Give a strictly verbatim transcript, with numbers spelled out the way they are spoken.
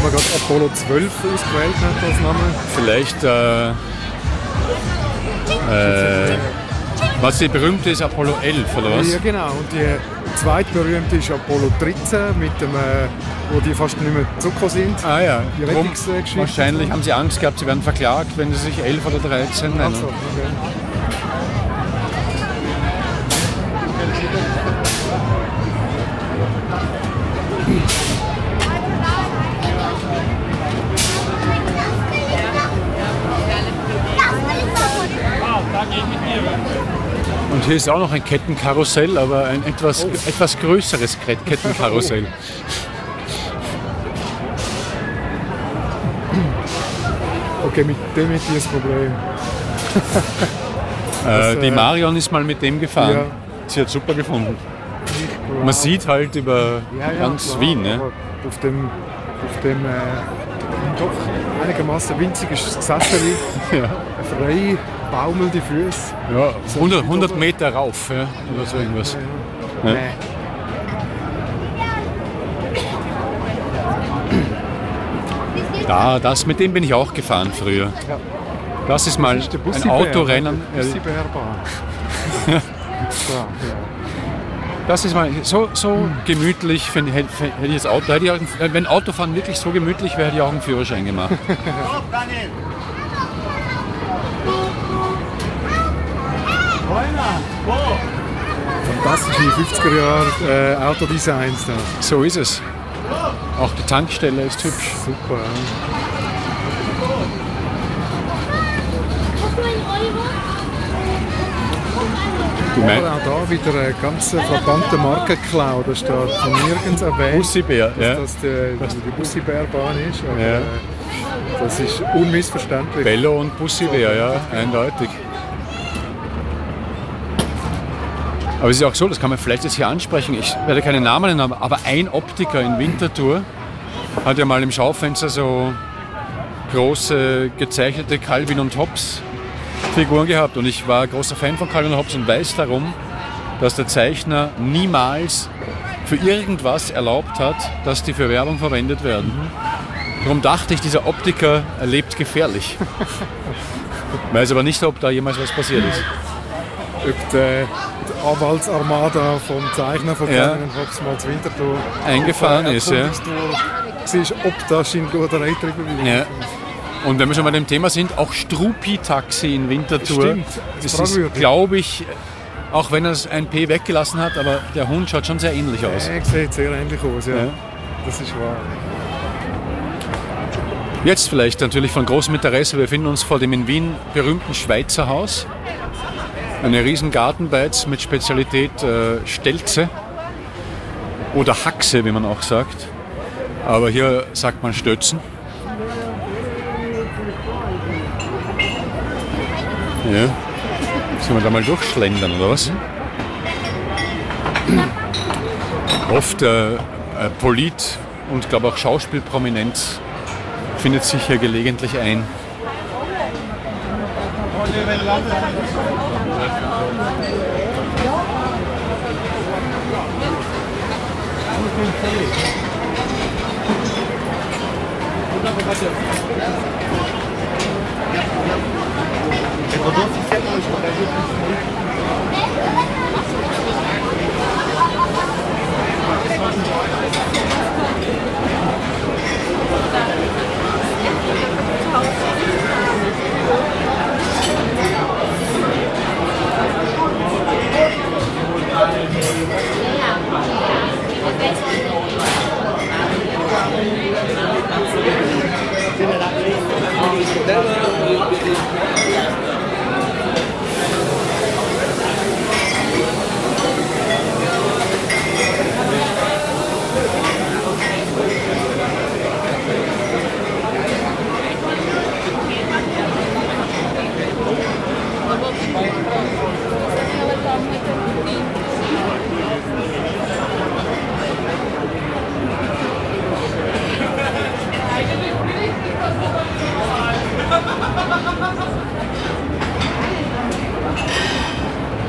ob man gerade Apollo zwölf ausgewählt hat als Name. Vielleicht, äh, äh, was die berühmte ist, Apollo elf, oder was? Ja, genau. Und die zweitberühmte ist Apollo dreizehn, mit dem, äh, wo die fast nicht mehr zurückgekommen sind. Ah ja, die Drum, Rettungsgeschichte. wahrscheinlich haben sie Angst gehabt, sie werden verklagt, wenn sie sich elf oder dreizehn nennen. Also, okay. Und hier ist auch noch ein Kettenkarussell, aber ein etwas, oh. etwas größeres Kettenkarussell. Okay, mit dem hätte ich das Problem. äh, das, die äh, Marion ist mal mit dem gefahren. Ja. Sie hat super gefunden. Man sieht halt über ja, ja, ganz klar, Wien. Ne? Auf dem, auf dem äh, doch einigermaßen winziges Gesässeli, Ja. frei baumeln die Füße. Ja, hundert, hundert Meter rauf, ja, oder so irgendwas. Ja, ja. Ja. Nee. Da, das, mit dem bin ich auch gefahren früher. Ja. Das ist mal Das ist der ein Bussibär, Autorennen. der Bussibärbahn. so, ja. Das ist mal so, so gemütlich, find, hätte, hätte ich das Auto, hätte ich auch, wenn Autofahren wirklich so gemütlich wäre, hätte ich auch einen Führerschein gemacht. Fantastische fünfziger Jahre äh, Autodesigns da. So ist es. Auch die Tankstelle ist hübsch. Super. Ja. Du mein, Aber auch da wieder eine ganz verdammte Markenklau. Da steht von nirgends erwähnt, Bussibär, ja. dass das die, dass die Bussibärbahn ist. Aber, Ja. äh, das ist unmissverständlich. Bello und Bussibär, ja, eindeutig. Aber es ist auch so, das kann man vielleicht jetzt hier ansprechen, ich werde keine Namen nennen, aber ein Optiker in Winterthur hat ja mal im Schaufenster so große gezeichnete Calvin und Hobbes Figuren gehabt und ich war großer Fan von Calvin und Hobbes und weiß darum, dass der Zeichner niemals für irgendwas erlaubt hat, dass die für Werbung verwendet werden. Darum dachte ich, dieser Optiker lebt gefährlich. Weiß aber nicht, ob da jemals was passiert ist. Ob die, die Anwaltsarmada vom Zeichner von Ja. Calvin und Hobbes mal zu Winterthur Eingefahren ist, ja. Siehst, ob das in Schindluderei drüber Ja. Und wenn wir schon bei dem Thema sind, auch Strupi-Taxi in Winterthur. Stimmt, Das das ist, ist glaube ich, auch wenn er ein P weggelassen hat, aber der Hund schaut schon sehr ähnlich aus. Er sieht sehr ähnlich aus, ja. Ja. Das ist wahr. Jetzt vielleicht natürlich von großem Interesse, wir befinden uns vor dem in Wien berühmten Schweizer Haus. Eine riesen Gartenbeiz mit Spezialität äh, Stelze oder Haxe, wie man auch sagt. Aber hier sagt man Stötzen. Ja. Sollen wir da mal durchschlendern, oder was? Oft äh, äh, Polit und glaube auch Schauspielprominenz findet sich hier gelegentlich ein.